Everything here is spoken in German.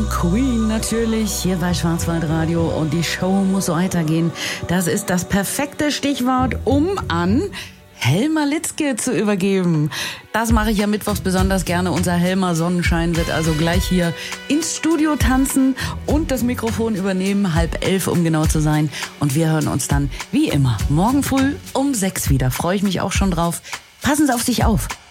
Queen natürlich hier bei Schwarzwaldradio und die Show muss weitergehen. Das ist das perfekte Stichwort, um an Helmer Litzke zu übergeben. Das mache ich ja mittwochs besonders gerne. Unser Helmer Sonnenschein wird also gleich hier ins Studio tanzen und das Mikrofon übernehmen, 10:30, um genau zu sein. Und wir hören uns dann wie immer morgen früh um 6 wieder. Freue ich mich auch schon drauf. Passen Sie auf sich auf.